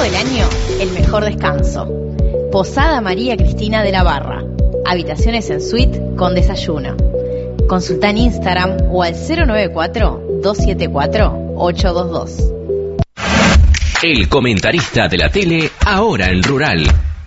todo el año, el mejor descanso. Posada María Cristina de la Barra. Habitaciones en suite con desayuno. Consulta en Instagram o al 094-274-822. El comentarista de la tele, ahora en Rural.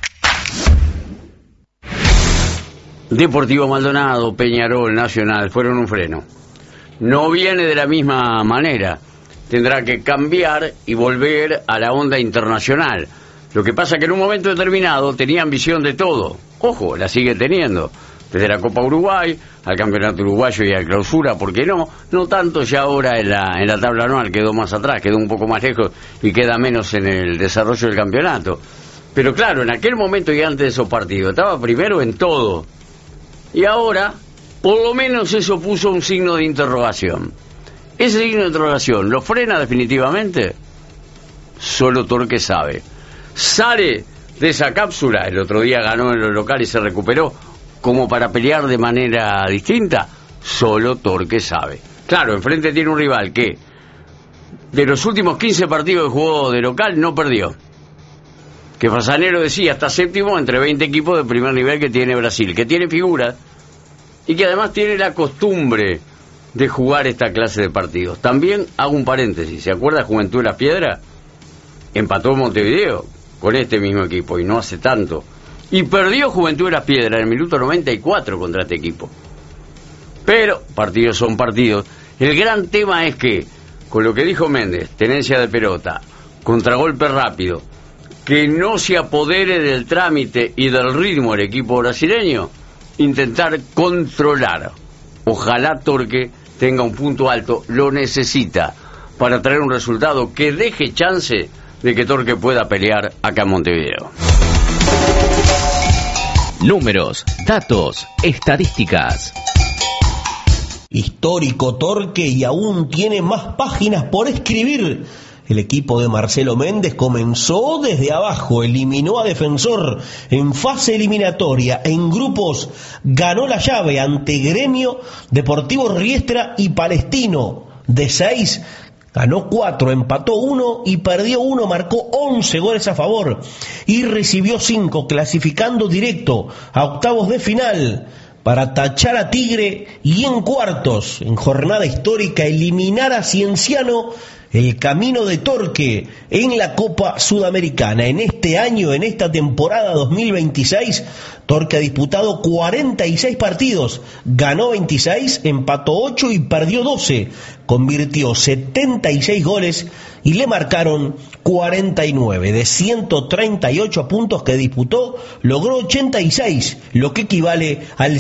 Deportivo Maldonado, Peñarol, Nacional, fueron un freno. No viene de la misma manera. Tendrá que cambiar y volver a la onda internacional. Lo que pasa que en un momento determinado tenía ambición de todo. Ojo, la sigue teniendo. Desde la Copa Uruguay, al Campeonato Uruguayo y a la Clausura, ¿por qué no? No tanto ya ahora en la tabla anual, quedó más atrás, quedó un poco más lejos y queda menos en el desarrollo del campeonato. Pero claro, en aquel momento y antes de esos partidos, estaba primero en todo. Y ahora, por lo menos eso puso un signo de interrogación. Ese signo de interrogación, ¿lo frena definitivamente? Solo Torque sabe. Sale de esa cápsula, el otro día ganó en lo local y se recuperó, como para pelear de manera distinta, solo Torque sabe. Claro, enfrente tiene un rival que de los últimos 15 partidos que jugó de local no perdió. Que Fasanero decía, está séptimo entre 20 equipos de primer nivel que tiene Brasil, que tiene figuras y que además tiene la costumbre de jugar esta clase de partidos. También hago un paréntesis, ¿se acuerda Juventud de las Piedras? Empató Montevideo con este mismo equipo y no hace tanto. Y perdió Juventud de las Piedras en el minuto 94 contra este equipo. Pero partidos son partidos. El gran tema es que, con lo que dijo Méndez, tenencia de pelota, contragolpe rápido, que no se apodere del trámite y del ritmo del equipo brasileño, intentar controlar. Ojalá Torque tenga un punto alto, lo necesita para traer un resultado que deje chance de que Torque pueda pelear acá en Montevideo. Números, datos, estadísticas. Histórico Torque y aún tiene más páginas por escribir. El equipo de Marcelo Méndez comenzó desde abajo, eliminó a Defensor en fase eliminatoria, en grupos ganó la llave ante Gremio, Deportivo Riestra y Palestino. De 6 ganó 4, empató 1 y perdió 1, marcó 11 goles a favor y recibió 5, clasificando directo a octavos de final para tachar a Tigre y en cuartos, en jornada histórica, eliminar a Cienciano. El camino de Torque en la Copa Sudamericana. En este año, en esta temporada 2026, Torque ha disputado 46 partidos, ganó 26, empató 8 y perdió 12. Convirtió 76 goles y le marcaron 49. De 138 puntos que disputó, logró 86, lo que equivale al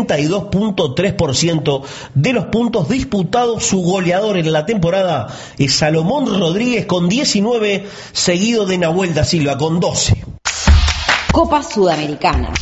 62.3% de los puntos disputados. Su goleador en la temporada es Salomón Rodríguez con 19, seguido de Nahuel da Silva con 12. Copa Sudamericana.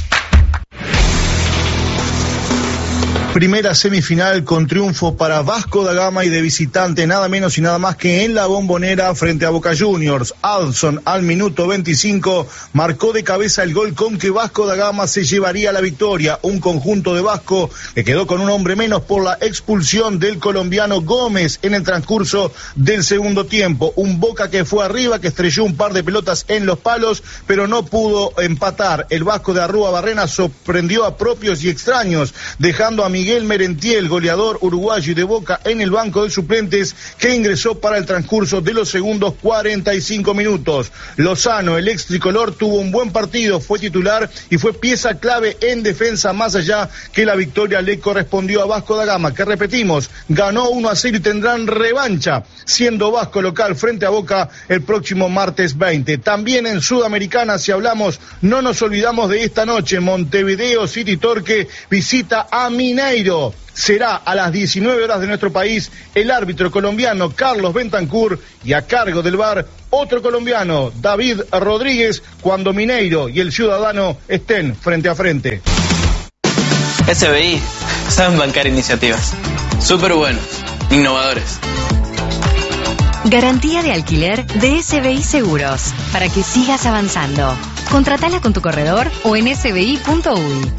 Primera semifinal con triunfo para Vasco da Gama y de visitante nada menos y nada más que en la Bombonera frente a Boca Juniors. Adson al minuto 25 marcó de cabeza el gol con que Vasco da Gama se llevaría la victoria. Un conjunto de Vasco que quedó con un hombre menos por la expulsión del colombiano Gómez en el transcurso del segundo tiempo. Un Boca que fue arriba, que estrelló un par de pelotas en los palos, pero no pudo empatar. El Vasco de Arrúa Barrena sorprendió a propios y extraños, dejando a Miguel Merentiel, goleador uruguayo y de Boca, en el banco de suplentes, que ingresó para el transcurso de los segundos 45 minutos. Lozano, el ex tricolor, tuvo un buen partido, fue titular y fue pieza clave en defensa, más allá que la victoria le correspondió a Vasco da Gama, que repetimos, ganó 1-0 y tendrán revancha, siendo Vasco local frente a Boca el próximo martes 20. También en Sudamericana, si hablamos, no nos olvidamos de esta noche, Montevideo City Torque visita a Mineiro. Será a las 19 horas de nuestro país. El árbitro colombiano Carlos Bentancur y a cargo del VAR otro colombiano, David Rodríguez, cuando Mineiro y el Ciudadano estén frente a frente. SBI saben bancar iniciativas súper buenos, innovadores. Garantía de alquiler de SBI Seguros, para que sigas avanzando. Contratala con tu corredor o en sbi.uy.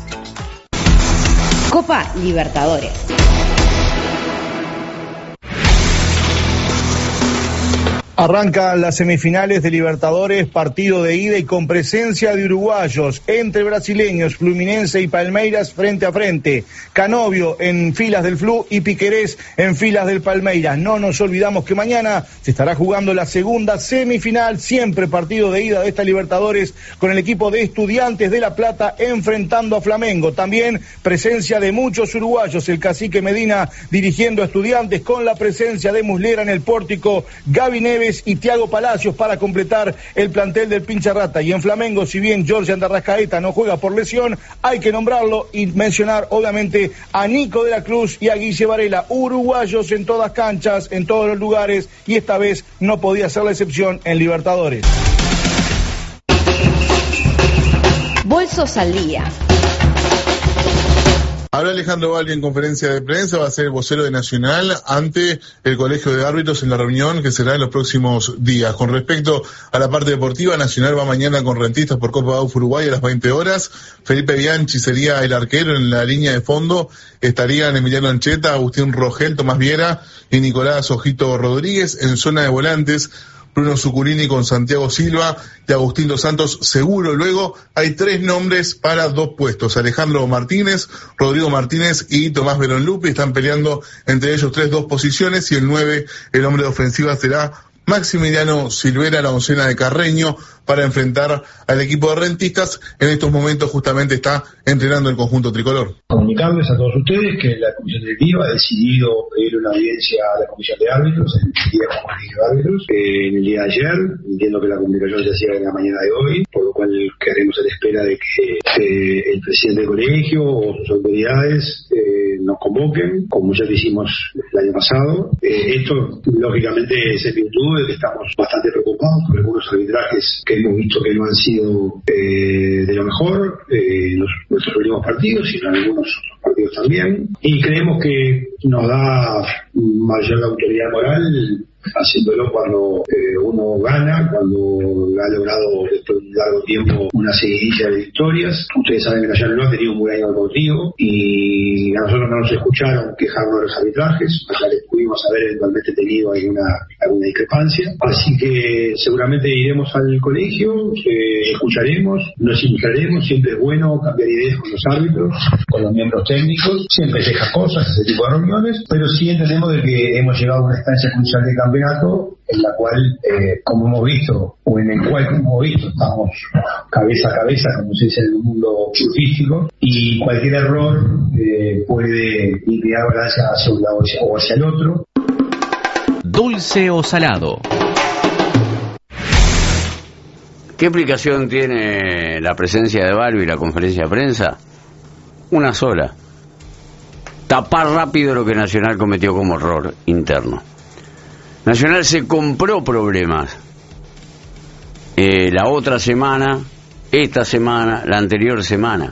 Copa Libertadores. Arrancan las semifinales de Libertadores, partido de ida y con presencia de uruguayos entre brasileños, Fluminense y Palmeiras frente a frente. Canovio en filas del Flu y Piquerés en filas del Palmeiras. No nos olvidamos que mañana se estará jugando la segunda semifinal, siempre partido de ida de esta Libertadores, con el equipo de Estudiantes de La Plata enfrentando a Flamengo. También presencia de muchos uruguayos, el cacique Medina dirigiendo a Estudiantes, con la presencia de Muslera en el pórtico, Gaby Neves y Thiago Palacios para completar el plantel del Pincharrata. Y en Flamengo, si bien Georgian de Arrascaeta no juega por lesión, hay que nombrarlo y mencionar obviamente a Nico de la Cruz y a Guille Varela, uruguayos en todas canchas, en todos los lugares, y esta vez no podía ser la excepción en Libertadores. Bolsos al día. Habla Alejandro Balbi en conferencia de prensa, va a ser el vocero de Nacional ante el Colegio de Árbitros en la reunión que será en los próximos días. Con respecto a la parte deportiva, Nacional va mañana con Rentistas por Copa AUF Uruguay a las 20 horas. Felipe Bianchi sería el arquero. En la línea de fondo estarían Emiliano Ancheta, Agustín Rogel, Tomás Viera y Nicolás Ojito Rodríguez. En zona de volantes, Bruno Zuculini con Santiago Silva y Agustín Dos Santos seguro. Luego hay 3 nombres para 2 puestos: Alejandro Martínez, Rodrigo Martínez y Tomás Verón Lupi. Están peleando entre ellos 2 posiciones, y el 9, el hombre de ofensiva, será Maximiliano Silvera, la oncena de Carreño, para enfrentar al equipo de Rentistas. En estos momentos justamente está entrenando el conjunto tricolor. Comunicarles a todos ustedes que la Comisión Directiva ha decidido pedir una audiencia a la Comisión de Árbitros en el día del Colegio de Árbitros en el día de ayer. Entiendo que la comunicación se hacía en la mañana de hoy, por lo cual quedaremos a la espera de que el presidente del colegio o sus autoridades nos convoquen, como ya lo hicimos el año pasado. Esto lógicamente es en virtud de que estamos bastante preocupados por algunos arbitrajes que hemos visto que no han sido de lo mejor en nuestros últimos partidos, sino en algunos otros partidos también, y creemos que nos da mayor autoridad moral haciéndolo cuando uno gana, cuando ha logrado después de un largo tiempo una seguidilla de victorias. Ustedes saben que Nacional no ha tenido un buen año deportivo y a nosotros no nos escucharon quejarnos de los arbitrajes, acá les pudimos haber eventualmente tenido alguna discrepancia, así que seguramente iremos al colegio, escucharemos, nos involucraremos. Siempre es bueno cambiar ideas con los árbitros, con los miembros técnicos, siempre se deja cosas, ese tipo de reuniones, pero sí entendemos de que hemos llegado a una instancia crucial de campeonato en la cual, como hemos visto, o en el cual, como hemos visto, estamos cabeza a cabeza, como se dice en el mundo surfístico, y cualquier error puede inclinar balanza hacia un lado o hacia el otro. Dulce o salado. ¿Qué explicación tiene la presencia de Balbi y la conferencia de prensa? Una sola: tapar rápido lo que Nacional cometió como error interno. Nacional se compró problemas la otra semana, esta semana, la anterior semana.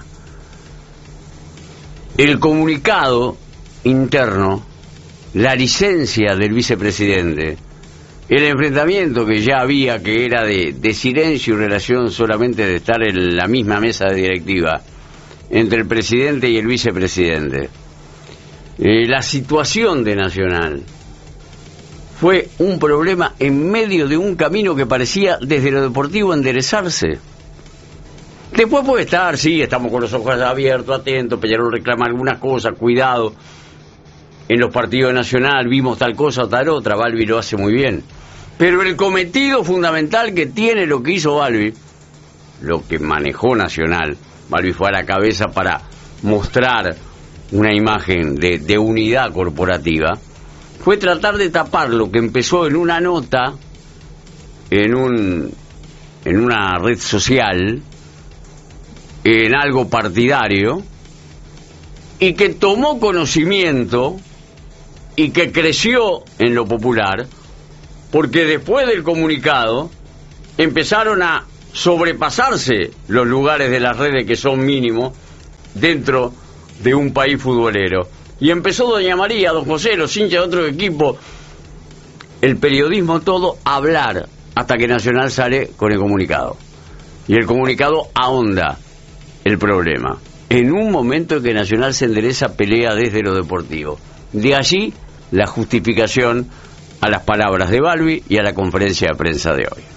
El comunicado interno, la licencia del vicepresidente, el enfrentamiento que ya había, que era de silencio y relación solamente de estar en la misma mesa de directiva entre el presidente y el vicepresidente. La situación de Nacional fue un problema en medio de un camino que parecía desde lo deportivo enderezarse. Después puede estar, sí, estamos con los ojos abiertos, atentos, Peñarol reclama algunas cosas, cuidado, en los partidos de Nacional vimos tal cosa o tal otra, Balbi lo hace muy bien. Pero el cometido fundamental que tiene lo que hizo Balbi, lo que manejó Nacional, Balbi fue a la cabeza para mostrar una imagen de unidad corporativa, fue tratar de tapar lo que empezó en una nota, en una red social, en algo partidario, y que tomó conocimiento y que creció en lo popular, porque después del comunicado empezaron a sobrepasarse los lugares de las redes que son mínimos dentro de un país futbolero. Y empezó doña María, don José, los hinchas de otro equipo, el periodismo todo, a hablar, hasta que Nacional sale con el comunicado. Y el comunicado ahonda el problema. En un momento en que Nacional se endereza, pelea desde lo deportivo. De allí la justificación a las palabras de Balbi y a la conferencia de prensa de hoy.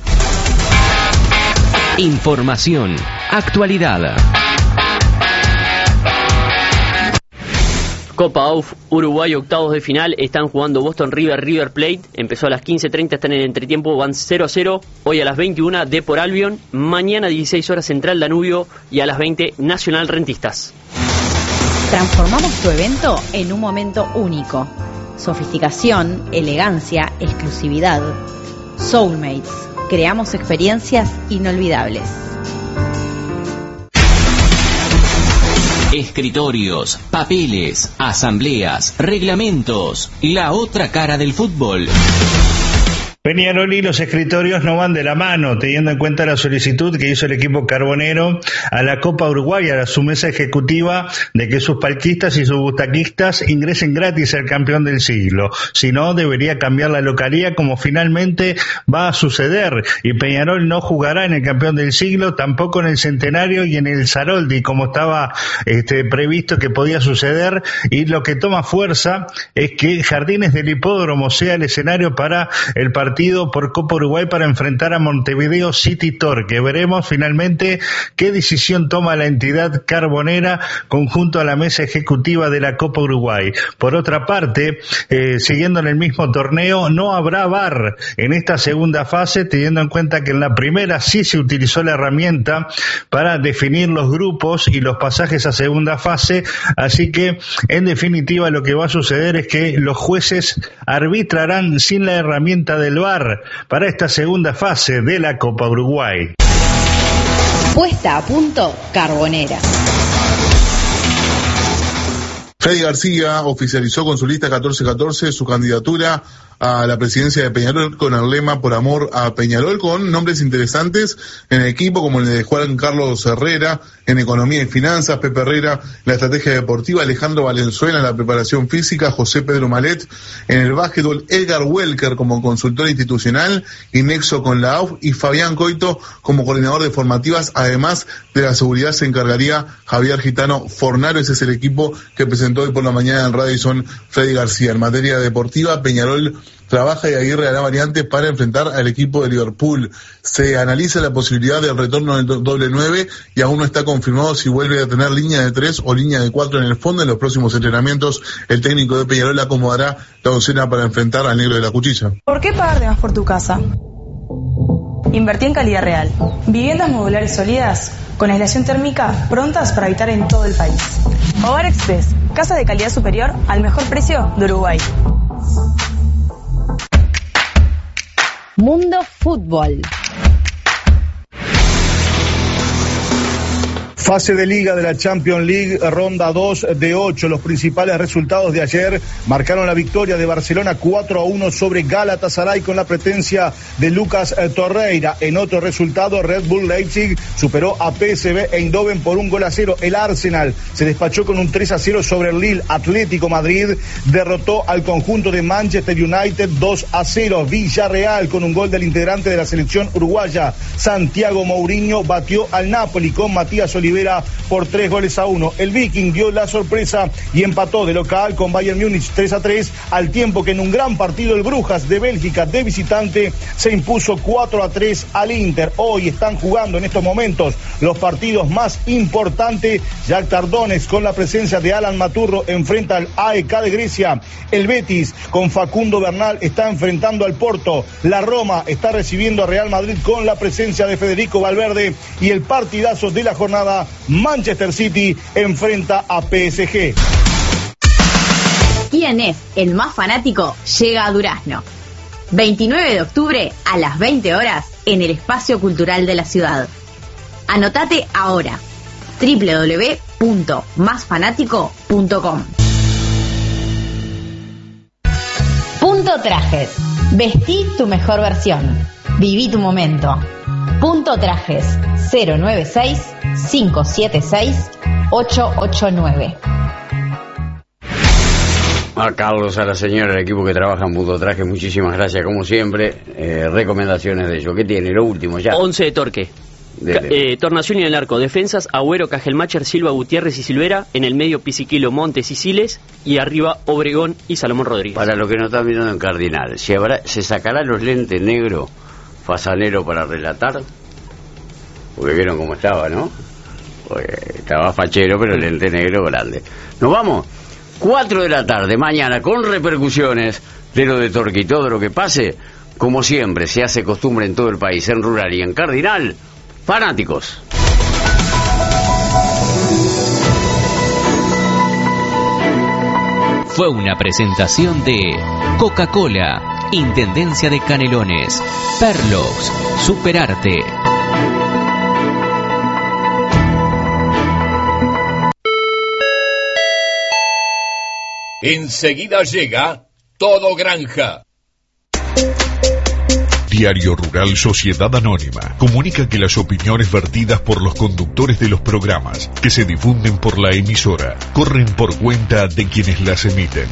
Información, actualidad. Copa AUF Uruguay, octavos de final, están jugando Boston River Plate, empezó a las 15:30, están en el entretiempo, van 0-0, hoy a las 21 Depor Albion, mañana 16 horas Central Danubio y a las 20 Nacional Rentistas. Transformamos tu evento en un momento único. Sofisticación, elegancia, exclusividad. Soulmates, creamos experiencias inolvidables. Escritorios, papeles, asambleas, reglamentos, la otra cara del fútbol. Peñarol y los escritorios no van de la mano, teniendo en cuenta la solicitud que hizo el equipo carbonero a la Copa Uruguay, a su mesa ejecutiva, de que sus palquistas y sus butaquistas ingresen gratis al campeón del siglo. Si no, debería cambiar la localía, como finalmente va a suceder, y Peñarol no jugará en el campeón del siglo, tampoco en el Centenario y en el Saroldi, como estaba previsto que podía suceder, y lo que toma fuerza es que Jardines del Hipódromo sea el escenario para el partido por Copa Uruguay para enfrentar a Montevideo City Torque. Veremos finalmente qué decisión toma la entidad carbonera conjunto a la mesa ejecutiva de la Copa Uruguay. Por otra parte, siguiendo en el mismo torneo, no habrá VAR en esta segunda fase, teniendo en cuenta que en la primera sí se utilizó la herramienta para definir los grupos y los pasajes a segunda fase, así que en definitiva lo que va a suceder es que los jueces arbitrarán sin la herramienta del VAR para esta segunda fase de la Copa Uruguay. Puesta a punto Carbonera. Freddy García oficializó con su lista 1414 su candidatura a la presidencia de Peñarol con el lema Por amor a Peñarol, con nombres interesantes en el equipo como el de Juan Carlos Herrera en Economía y Finanzas, Pepe Herrera en la Estrategia Deportiva, Alejandro Valenzuela en la Preparación Física, José Pedro Malet en el Básquetbol, Edgar Welker como consultor institucional y nexo con la AUF, y Fabián Coito como coordinador de formativas. Además de la seguridad se encargaría Javier Gitano Fornaro. Ese es el equipo que presentó hoy por la mañana en Radisson Freddy García. En materia deportiva, Peñarol trabaja y Aguirre hará variantes para enfrentar al equipo de Liverpool. Se analiza la posibilidad del retorno del doble 9 y aún no está confirmado si vuelve a tener línea de 3 o línea de 4 en el fondo. En los próximos entrenamientos, el técnico de Peñarol acomodará la docena para enfrentar al negro de la Cuchilla. ¿Por qué pagar de más por tu casa? Invertí en calidad real. Viviendas modulares sólidas con aislación térmica prontas para habitar en todo el país. Hogar Express, casa de calidad superior al mejor precio de Uruguay. Mundo Fútbol. Fase de Liga de la Champions League, ronda 2 de 8. Los principales resultados de ayer marcaron la victoria de Barcelona 4-1 sobre Galatasaray con la presencia de Lucas Torreira. En otro resultado, Red Bull Leipzig superó a PSV Eindhoven por 1-0. El Arsenal se despachó con un 3-0 sobre el Lille. Atlético Madrid derrotó al conjunto de Manchester United 2-0. Villarreal, con un gol del integrante de la selección uruguaya, Santiago Mourinho, batió al Napoli con Matías Olivera por 3-1. El Viking dio la sorpresa y empató de local con Bayern Múnich 3-3, al tiempo que en un gran partido el Brujas de Bélgica de visitante se impuso 4-3 al Inter. Hoy están jugando en estos momentos los partidos más importantes. Shakhtar Donetsk, con la presencia de Alan Maturro, enfrenta al AEK de Grecia. El Betis con Facundo Bernal está enfrentando al Porto. La Roma está recibiendo a Real Madrid con la presencia de Federico Valverde, y el partidazo de la jornada, Manchester City enfrenta a PSG. ¿Quién es el más fanático? Llega a Durazno. 29 de octubre a las 20 horas en el Espacio Cultural de la ciudad. Anotate ahora. www.masfanático.com. Punto Trajes. Vestí tu mejor versión. Viví tu momento. Punto Trajes 096-576-889. A Carlos, a la señora, al equipo que trabaja en Punto Trajes, muchísimas gracias como siempre. Recomendaciones de ellos. ¿Qué tiene? Lo último ya. 11 de Torque. Tornación y en el arco, defensas, Agüero, Cajelmacher, Silva, Gutiérrez y Silvera. En el medio, Pisiquilo, Montes y Siles. Y arriba, Obregón y Salomón Rodríguez. Para los que no están mirando en Cardinal, ¿se sacará los lentes negros Fasanero para relatar? Porque vieron cómo estaba, ¿no? Pues estaba fachero, pero el lente negro grande. Nos vamos. 4 de la tarde, mañana, con repercusiones de lo de Torque y todo lo que pase. Como siempre, se hace costumbre en todo el país, en Rural y en Cardinal, fanáticos. Fue una presentación de Coca-Cola, Intendencia de Canelones, Perlox, Superarte. Enseguida llega Todo Granja. Diario Rural Sociedad Anónima comunica que las opiniones vertidas por los conductores de los programas que se difunden por la emisora corren por cuenta de quienes las emiten.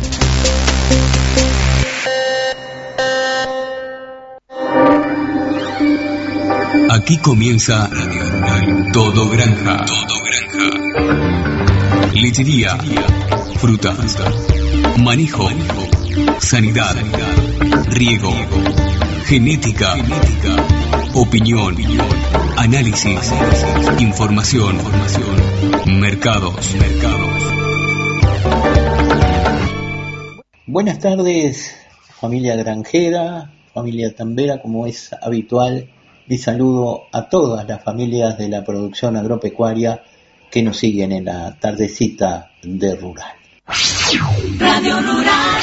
Aquí comienza Radio Rural Todo Granja. Lechería, frutas, manejo, sanidad, riego, genética, opinión, análisis, información, mercados. Buenas tardes, familia granjera, familia tambera, como es habitual. Y saludo a todas las familias de la producción agropecuaria que nos siguen en la tardecita de Rural. Radio Rural.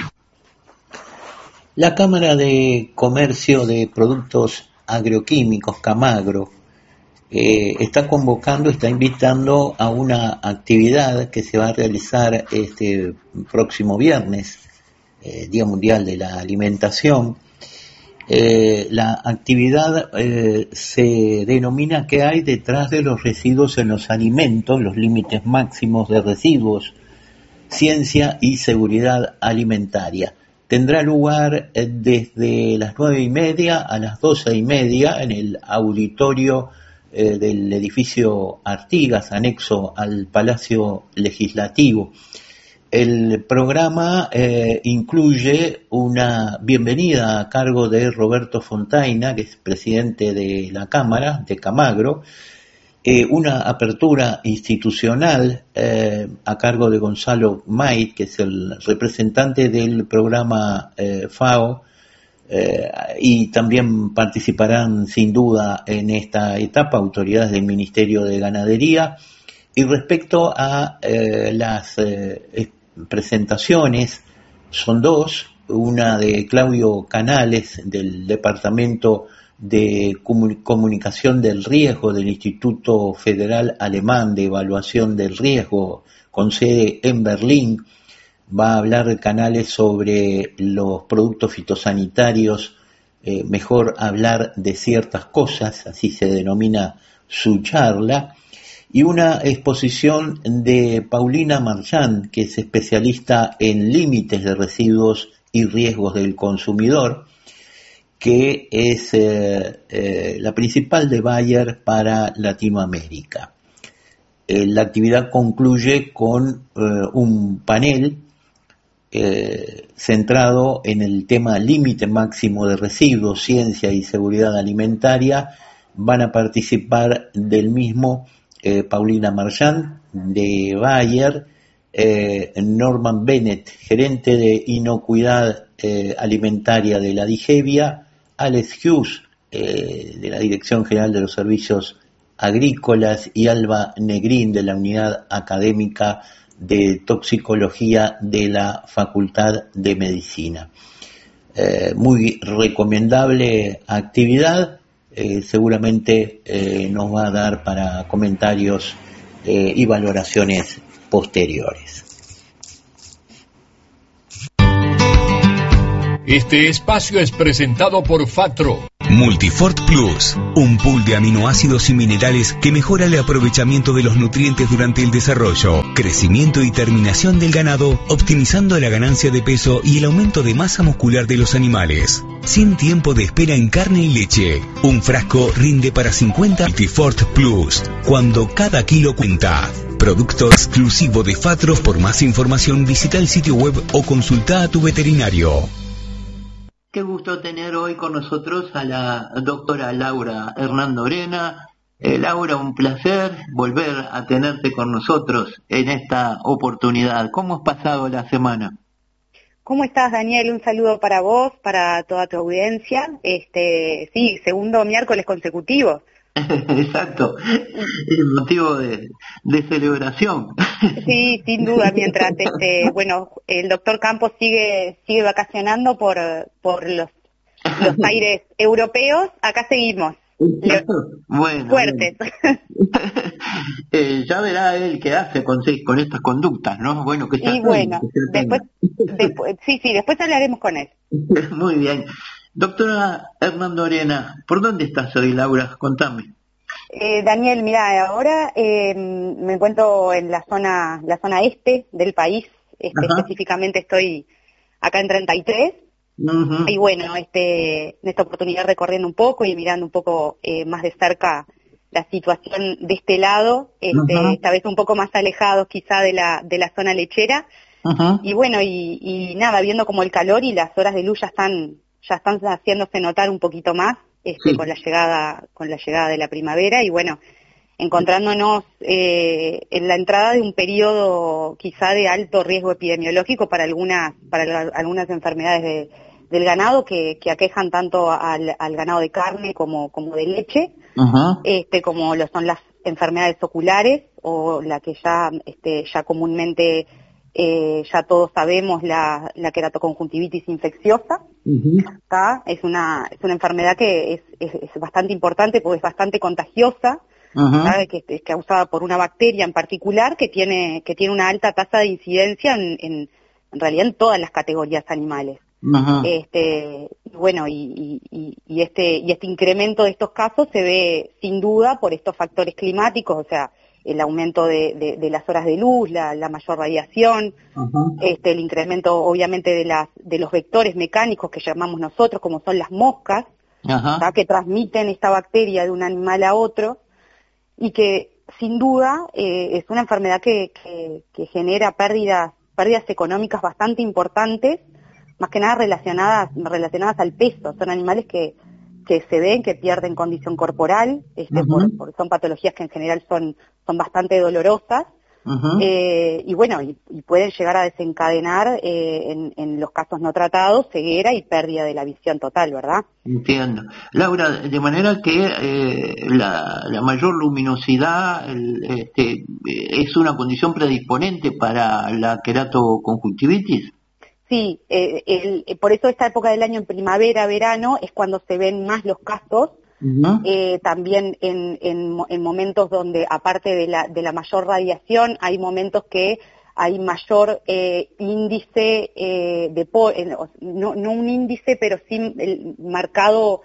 La Cámara de Comercio de Productos Agroquímicos, Camagro, está invitando a una actividad que se va a realizar este próximo viernes, Día Mundial de la Alimentación. La actividad se denomina ¿Qué hay detrás de los residuos en los alimentos? Los límites máximos de residuos, ciencia y seguridad alimentaria. Tendrá lugar desde las 9:30 a las 12:30 en el auditorio del edificio Artigas, anexo al Palacio Legislativo. El programa incluye una bienvenida a cargo de Roberto Fontaina, que es presidente de la Cámara de Camagro, una apertura institucional a cargo de Gonzalo Mait, que es el representante del programa FAO, y también participarán sin duda en esta etapa autoridades del Ministerio de Ganadería. Y respecto a las presentaciones, son dos, una de Claudio Canales del Departamento de Comunicación del Riesgo del Instituto Federal Alemán de Evaluación del Riesgo, con sede en Berlín. Va a hablar Canales sobre los productos fitosanitarios, mejor hablar de ciertas cosas, así se denomina su charla. Y una exposición de Paulina Marchand, que es especialista en límites de residuos y riesgos del consumidor, que es la principal de Bayer para Latinoamérica. La actividad concluye con un panel centrado en el tema límite máximo de residuos, ciencia y seguridad alimentaria. Van a participar del mismo Paulina Marchand de Bayer, Norman Bennett, gerente de inocuidad alimentaria de la Digevia, Alex Hughes, de la Dirección General de los Servicios Agrícolas, y Alba Negrín, de la Unidad Académica de Toxicología de la Facultad de Medicina. Muy recomendable actividad. Seguramente nos va a dar para comentarios y valoraciones posteriores. Este espacio es presentado por Fatro, Multifort Plus, un pool de aminoácidos y minerales que mejora el aprovechamiento de los nutrientes durante el desarrollo, crecimiento y terminación del ganado, optimizando la ganancia de peso y el aumento de masa muscular de los animales. Sin tiempo de espera en carne y leche. Un frasco rinde para 50 Multifort Plus, cuando cada kilo cuenta. Producto exclusivo de Fatros. Por más información visita el sitio web o consulta a tu veterinario. Qué gusto tener hoy con nosotros a la doctora Laura Hernandorena. Laura, un placer volver a tenerte con nosotros en esta oportunidad. ¿Cómo has pasado la semana? ¿Cómo estás, Daniel? Un saludo para vos, para toda tu audiencia. Sí, segundo miércoles consecutivo. Exacto, es motivo de celebración. Sí, sin duda, mientras el doctor Campos sigue vacacionando por los aires europeos, acá seguimos. Bueno, fuertes. Ya verá él qué hace con estas conductas, ¿no? Bueno, que y bueno, después hablaremos con él. Muy bien. Doctora Hernandorena, ¿por dónde estás hoy, Laura? Contame. Daniel, mira, ahora me encuentro en la zona este del país, específicamente estoy acá en 33, y bueno, en esta oportunidad recorriendo un poco y mirando un poco más de cerca la situación de este lado, esta vez un poco más alejados quizá de la zona lechera, y bueno, y nada, viendo como el calor y las horas de luz ya están haciéndose notar un poquito más con la llegada de la primavera y bueno, encontrándonos en la entrada de un periodo quizá de alto riesgo epidemiológico para algunas enfermedades del ganado que aquejan tanto al ganado de carne como de leche, como lo son las enfermedades oculares o la que ya comúnmente ya todos sabemos, la queratoconjuntivitis infecciosa. Es una enfermedad que es bastante importante porque es bastante contagiosa, que es causada por una bacteria en particular que tiene una alta tasa de incidencia en realidad en todas las categorías animales. Bueno, y este incremento de estos casos se ve sin duda por estos factores climáticos, o sea, el aumento de las horas de luz, la mayor radiación, el incremento obviamente de los vectores mecánicos que llamamos nosotros, como son las moscas, que transmiten esta bacteria de un animal a otro, y que sin duda es una enfermedad que genera pérdidas económicas bastante importantes, más que nada relacionadas al peso. Son animales que se ven que pierden condición corporal, son patologías que en general son bastante dolorosas, y bueno, y pueden llegar a desencadenar en los casos no tratados ceguera y pérdida de la visión total, ¿verdad? Entiendo. Laura, de manera que la mayor luminosidad es una condición predisponente para la queratoconjuntivitis. Sí, por eso esta época del año, en primavera, verano, es cuando se ven más los casos. También en momentos donde, aparte de la mayor radiación, hay momentos que hay mayor índice no un índice, pero sí marcado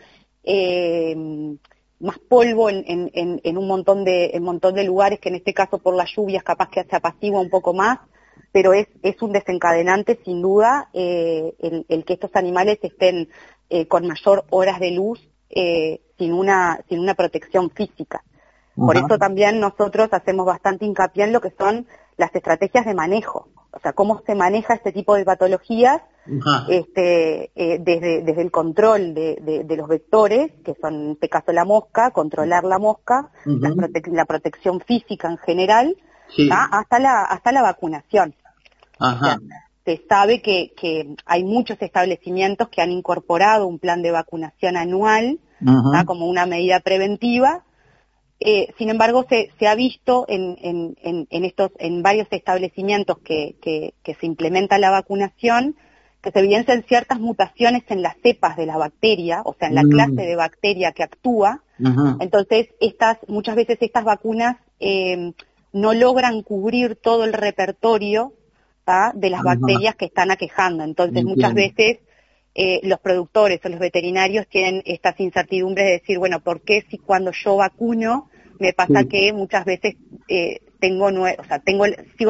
más polvo en un montón de lugares, que en este caso por las lluvias capaz que se apacigua un poco más, pero es un desencadenante sin duda el que estos animales estén con mayor horas de luz sin una protección física. Por eso también nosotros hacemos bastante hincapié en lo que son las estrategias de manejo, o sea, cómo se maneja este tipo de patologías desde el control de los vectores, que son en este caso la mosca, controlar la mosca, la protección física en general, hasta la vacunación. O sea, se sabe que hay muchos establecimientos que han incorporado un plan de vacunación anual como una medida preventiva. Sin embargo, se ha visto en varios establecimientos que se implementa la vacunación, que se evidencian ciertas mutaciones en las cepas de la bacteria, o sea, en la clase de bacteria que actúa. Entonces, muchas veces estas vacunas no logran cubrir todo el repertorio de las bacterias que están aquejando. Entonces, muchas veces los productores o los veterinarios tienen estas incertidumbres de decir, bueno, ¿por qué si cuando yo vacuno me pasa que muchas veces sigo